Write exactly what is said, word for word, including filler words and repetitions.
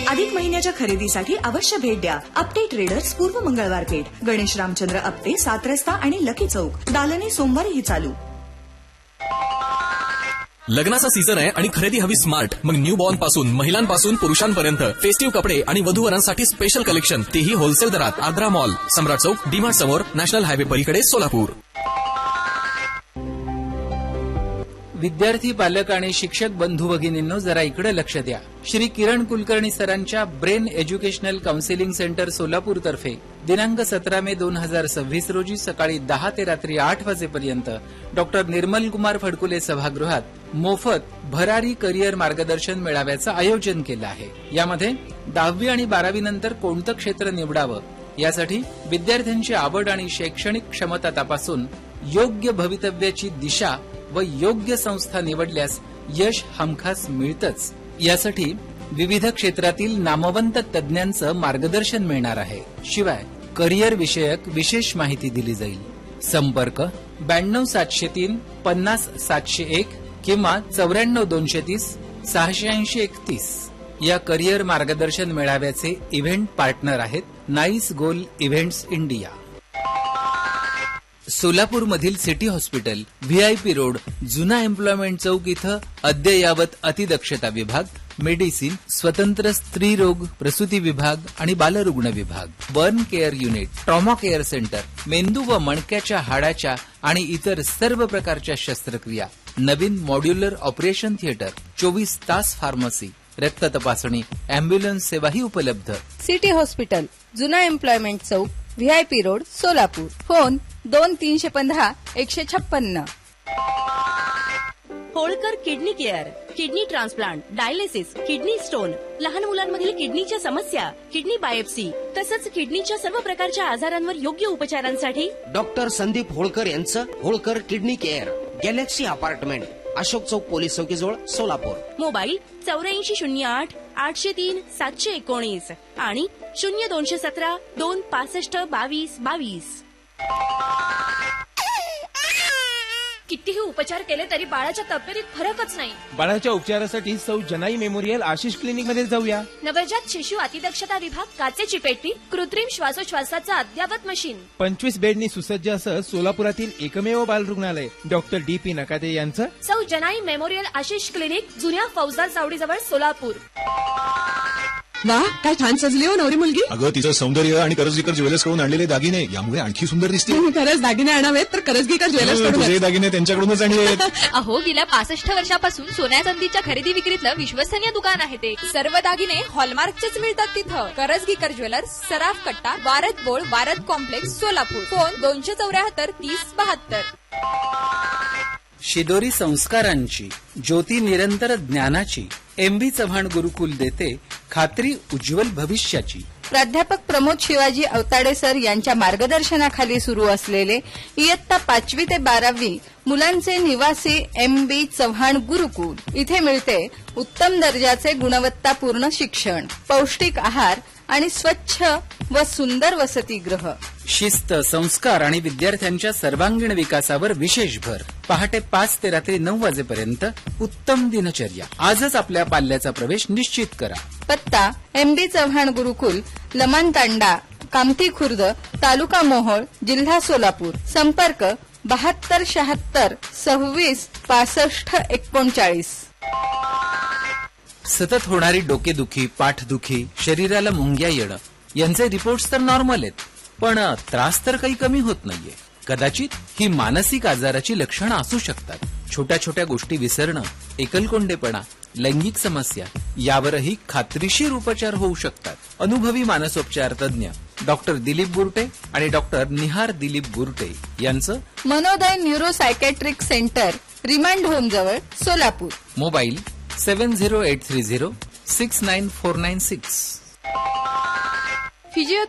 अधिक महिन्याच्या खरेदीसाठी अवश्य भेट द्या. अपटे ट्रेडर्स पूर्व मंगळवार पेठ, गणेश रामचंद्र अपटे, सात रस्ता आणि लकी चौक. दालने सोमवारीही चालू. लग्नाचा सीझन आहे आणि खरेदी हवी स्मार्ट. मग न्यू बॉर्न पासून महिलांपासून पुरुषांपर्यंत फेस्टिव्ह कपडे आणि वधूवरांसाठी स्पेशल कलेक्शन, तेही होलसेल दरात. आद्रा मॉल, सम्राट चौक, डीमार्ट समोर, नॅशनल हायवे पलीकडे, सोलापूर. विद्यार्थी, पालक आणि शिक्षक बंधू भगिनींनो, जरा इकडे लक्ष द्या. श्री किरण कुलकर्णी सरांच्या brain educational counselling centre Solapur तर्फे दिनांक सतरा मे दोन हजार सव्वीस रोजी सकाळी दहा ते रात्री आठ वाजेपर्यंत डॉक्टर निर्मल कुमार फडकुले सभागृहात मोफत भरारी करिअर मार्गदर्शन मेळाव्याचं आयोजन केलं आहे. यामध्ये दहावी आणि बारावी नंतर कोणतं क्षेत्र निवडावं यासाठी विद्यार्थ्यांची आवड आणि शैक्षणिक क्षमता तपासून योग्य भवितव्याची दिशा व योग्य संस्था निवडल्यास यश हमखास मिळतंच. यासाठी विविध क्षेत्रातील नामवंत तज्ज्ञांचं मार्गदर्शन मिळणार आहे. शिवाय करिअर विषयक विशेष माहिती दिली जाईल. संपर्क ब्याण्णव सातशे तीन पन्नास सातशे एक किंवा चौऱ्याण्णव दोनशे तीस सहाशे ऐंशी एकतीस. या करिअर मार्गदर्शन मेळाव्याचे इव्हेंट पार्टनर आहेत नाईस गोल events India. सोलापूरमधील city hospital, VIP road, जुना एम्प्लॉयमेंट चौक इथं अद्ययावत अतिदक्षता विभाग, मेडिसिन, स्वतंत्र स्त्री रोग प्रसूती विभाग आणि बालरुग्ण विभाग, burn care unit, trauma care centre, मेंदू व मणक्याच्या हाडाच्या आणि इतर सर्व प्रकारच्या शस्त्रक्रिया, नवीन मॉड्युलर ऑपरेशन थिएटर, चोवीस तास फार्मसी, रक्त तपासणी, अँब्युलन्स सेवाही उपलब्ध. सिटी हॉस्पिटल, जुना एम्प्लॉयमेंट चौक, व्हीआयपी रोड, सोलापूर. फोन दोन तीनशे पंधरा एकशे छप्पन्न. Holkar kidney care, kidney transplant, dialysis, kidney stone, लहान मुलांमधील किडनीच्या समस्या, किडनी बायोप्सी तसंच किडनीच्या सर्व प्रकारच्या आजारांवर योग्य उपचारांसाठी डॉक्टर संदीप होळकर यांचं Holkar kidney care, Galaxy apartment, Ashok चौक पोलीस चौकीजवळ, सोलापूर. मोबाईल चौऱ्याऐंशी शून्य आठ आठशे तीन सातशे एकोणीस आणि शून्य दोनशे सतरा दोन पासष्ट बावीस बावीस. कितीही उपचार केले तरी बाळाच्या तब्येतीत फरकच नाही. बाळाच्या उपचारासाठी सौ जनाई मेमोरियल आशिष क्लिनिक मध्ये जाऊया. नवजात शिशु अतिदक्षता विभाग, काचेची पेटी, कृत्रिम श्वासोच्छवासाचं अद्ययावत मशीन, पंचवीस बेडनी सुसज्ज असं सोलापुरातील एकमेव बालरुग्णालय डॉक्टर डी पी नकाते यांचं. सौ जनाई मेमोरियल आशिष क्लिनिक, जुन्या फौजदार चावडीजवळ, सोलापूर. वा, काय छान सजली हो नवरी मुलगी. अगं, तिचं सौंदर्य आणि करजगीकर ज्वेलर्स कडून आणलेले दागिने यामुळे आणखी सुंदर दिसते. खरंच दागिने आणावेत तर करजगीकर ज्वेलर्स कडून. दागिने त्यांच्याकडूनच आणले. अहो, गेल्या पासष्ट वर्षापासून सोन्या चांदीच्या खरेदी विक्रीतलं विश्वसनीय दुकान आहे ते. सर्व दागिने हॉलमार्कचेच मिळतात तिथं. करजगीकर ज्वेलर्स, सराफ कट्टा, Word बोळ, Word complex, Solapur. Phone दोनशे चौऱ्याहत्तर तीस बहात्तर. शिदोरी संस्कारांची, ज्योती निरंतर ज्ञानाची, एम बी चव्हाण गुरुकुल देते खात्री उज्ज्वल भविष्याची. प्राध्यापक प्रमोद शिवाजी अवताडे सर यांच्या मार्गदर्शनाखाली सुरू असलेले इयत्ता पाचवी ते बारावी मुलांचे निवासी एम बी चव्हाण गुरुकुल. इथे मिळते उत्तम दर्जाचे गुणवत्तापूर्ण शिक्षण, पौष्टिक आहार आणि स्वच्छ व सुंदर वसतिगृह. शिस्त, संस्कार आणि विद्यार्थ्यांच्या सर्वांगीण विकासावर विशेष भर. पहाटे पाच ते रात्री नऊ वाजेपर्यंत उत्तम दिनचर्या. आजच आपल्या पाल्याचा प्रवेश निश्चित करा. पत्ता एम बी चव्हाण गुरुकुल, लमान तांडा, कामठी खुर्द, तालुका मोहोळ, जिल्हा सोलापूर. संपर्क बहात्तर शहात्तर सव्वीस पासष्ट एकोणचाळीस. सतत होणारी डोकेदुखी, पाठदुखी, शरीराला मुंग्या येणं यांचे रिपोर्ट्स तर नॉर्मल आहेत, पण त्रास तर काही कमी होत नाहीये. कदाचित ही मानसिक आजाराची लक्षणं असू शकतात. छोट्या छोट्या गोष्टी विसरणं, एकलकोंडेपणा, लैंगिक समस्या यावरही खात्रीशीर उपचार होऊ शकतात. अनुभवी मानसोपचार तज्ज्ञ डॉक्टर दिलीप बुरटे आणि डॉक्टर निहार दिलीप बुरटे यांचं मनोदय neuro psychiatric centre, remand home जवळ, सोलापूर. मोबाईल सेवन zero eight three zero six nine four nine six. Physio